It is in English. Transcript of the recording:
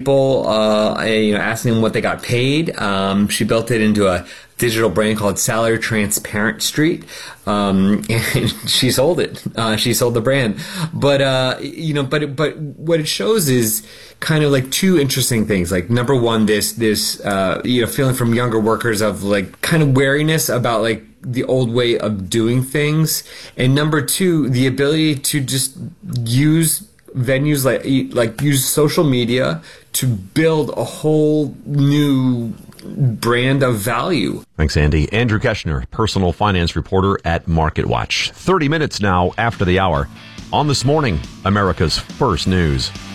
people, asking them what they got paid. She built it into a digital brand called Salary Transparent Street, and she sold it. She sold the brand, but what it shows is kind of like two interesting things. Like, number one, this feeling from younger workers of like kind of wariness about like the old way of doing things, and number two, the ability to just use venues like use social media to build a whole new brand of value. Thanks, Andy. Andrew Keshner, personal finance reporter at MarketWatch. 30 minutes now after the hour on This Morning, America's First News.